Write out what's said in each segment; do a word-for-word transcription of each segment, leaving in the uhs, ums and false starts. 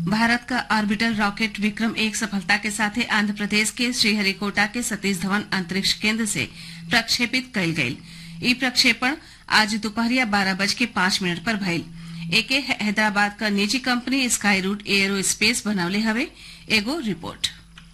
भारत का orbiter rocket Vikram एक सफलता के साथ आंध्र प्रदेश के श्रीहरिकोटा के सतीश धवन अंतरिक्ष केंद्र से प्रक्षेपित कयल गयी। ई प्रक्षेपण आज दोपहरिया बारह बज के पांच मिनट पर भइल। एके हैदराबाद का निजी कंपनी स्काई रूट एयरोस्पेस बनवले हवे। एगो रिपोर्ट।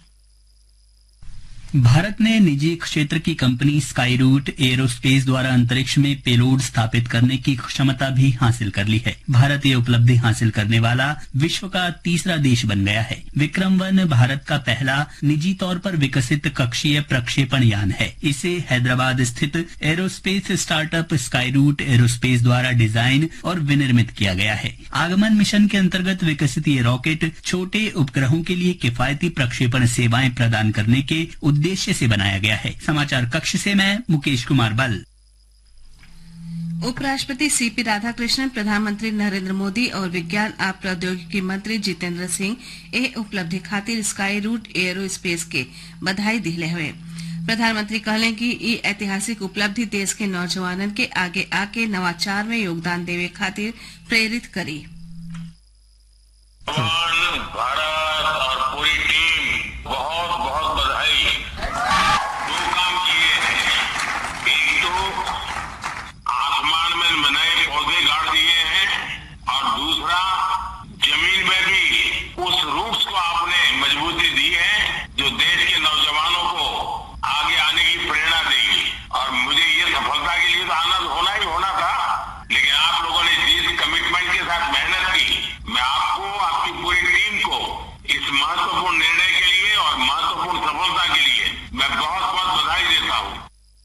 भारत ने निजी क्षेत्र की कंपनी स्काई रूट एयरोस्पेस द्वारा अंतरिक्ष में पेलोड स्थापित करने की क्षमता भी हासिल कर ली है। भारत ये उपलब्धि हासिल करने वाला विश्व का तीसरा देश बन गया है। विक्रम वन भारत का पहला निजी तौर पर विकसित कक्षीय प्रक्षेपण यान है। इसे हैदराबाद स्थित aerospace startup sky route aerospace द्वारा डिजाइन और विनिर्मित किया गया है। आगमन मिशन के अंतर्गत विकसित ये रॉकेट छोटे उपग्रहों के लिए किफायती प्रक्षेपण सेवाएं प्रदान करने के उद्देश्य से बनाया गया है। समाचार कक्ष से मैं मुकेश कुमार बल। उपराष्ट्रपति सीपी राधाकृष्णन, प्रधानमंत्री नरेंद्र मोदी और विज्ञान और प्रौद्योगिकी मंत्री जितेंद्र सिंह ए उपलब्धि खातिर स्काई रूट एयरोस्पेस के बधाई दिले हुए। प्रधानमंत्री कहले कि ई ऐतिहासिक उपलब्धि देश के नौजवानन के आगे आके नवाचार में योगदान देवे खातिर प्रेरित करी। भारत और पूरी टीम बहुत बहुत बधाई। दो काम किए हैं, एक तो आसमान में नए पौधे गाड़ दिए हैं और दूसरा जमीन में भी उस रूट्स को आपने मजबूती दी है जो देश के नौजवानों को आगे आने की प्रेरणा देगी। और मुझे ये सफलता के लिए तो आनंद होना ही होना था, लेकिन आप लोगों ने जिस कमिटमेंट के साथ मेहनत की, मैं आपको, आपकी पूरी टीम को इस महत्वपूर्ण निर्णय के लिए और महत्वपूर्ण सफलता के लिए मैं बहुत बहुत बधाई देता हूँ।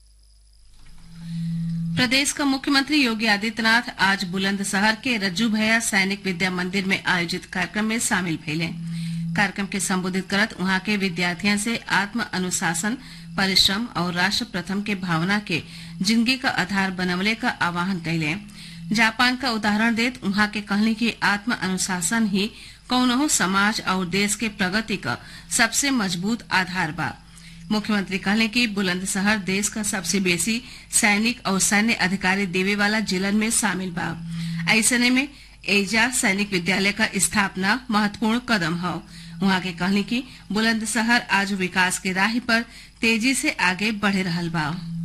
प्रदेश का मुख्यमंत्री योगी आदित्यनाथ आज बुलंदशहर के रज्जू भैया सैनिक विद्या मंदिर में आयोजित कार्यक्रम में शामिल भइले। कार्यक्रम के संबोधित करत वहां के विद्यार्थियों से आत्म अनुशासन, परिश्रम और राष्ट्र प्रथम के भावना के जिंदगी का आधार बनवले का आह्वान कैले। जापान का उदाहरण देत वहां के कहने की आत्म अनुशासन ही कौनहो समाज और देश के प्रगति का सबसे मजबूत आधार बा। मुख्यमंत्री कहले कि बुलंदशहर देश का सबसे बेसी सैनिक और सैन्य अधिकारी देवे वाला जिलन में शामिल बा। ऐसने में एजा सैनिक विद्यालय का स्थापना महत्वपूर्ण कदम है। वहां के कहले कि बुलंदशहर आज विकास के राह पर तेजी से आगे बढ़े रहल बा।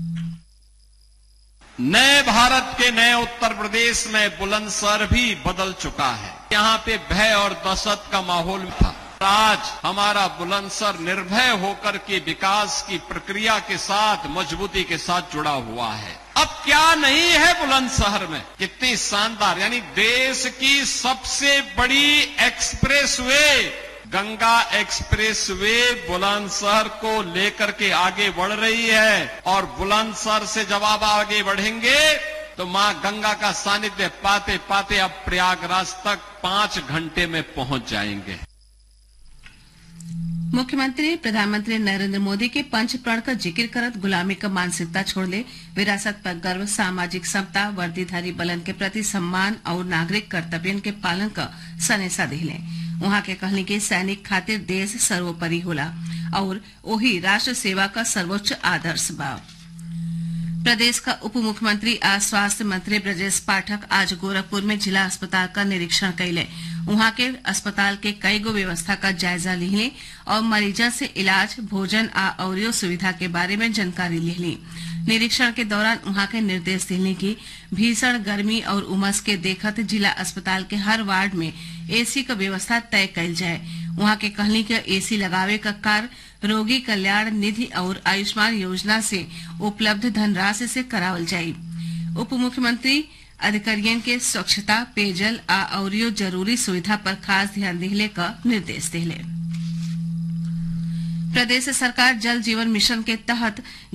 नए भारत के नए उत्तर प्रदेश में बुलंदशहर भी बदल चुका है। यहाँ पे भय और दहशत का माहौल था। आज हमारा बुलंदशहर निर्भय होकर के विकास की प्रक्रिया के साथ मजबूती के साथ जुड़ा हुआ है। अब क्या नहीं है बुलंदशहर में, कितनी शानदार, यानी देश की सबसे बड़ी express way Ganga express way Bulandshahr को लेकर के आगे बढ़ रही है। और बुलंदशहर से जब आप आगे बढ़ेंगे तो मां गंगा का सानिध्य पाते पाते अब प्रयागराज तक पांच घंटे में पहुंच जाएंगे। मुख्यमंत्री प्रधानमंत्री नरेंद्र मोदी के पंच प्रण का जिक्र करत गुलामी का मानसिकता छोड़ ले विरासत पर गर्व, सामाजिक समता, वर्दीधारी बलन के प्रति सम्मान और नागरिक कर्तव्यन के पालन का सनेसा दिले। वहां के कहने के सैनिक खातिर देश सर्वोपरि होला और वही राष्ट्र सेवा का सर्वोच्च आदर्श बा। प्रदेश का उप मुख्यमंत्री और स्वास्थ्य मंत्री ब्रजेश पाठक आज गोरखपुर में जिला अस्पताल का निरीक्षण कैले। वहां के अस्पताल के कई गो व्यवस्था का जायजा लिहले और मरीजों से इलाज, भोजन और सुविधा के बारे में जानकारी लिहली। निरीक्षण के दौरान वहां के निर्देश दिले कि भीषण गर्मी और उमस के देखत जिला अस्पताल के हर वार्ड में एसी का व्यवस्था तय कैल जाए। वहां के कहनी के एसी लगावे का कार्य रोगी कल्याण निधि और आयुष्मान योजना से उपलब्ध धनराशि से करावल जाये। उप मुख्यमंत्री अधिकारियों के स्वच्छता, पेयजल और जरूरी सुविधा पर खास ध्यान दिले का निर्देश दिले। प्रदेश सरकार जल जीवन मिशन के तहत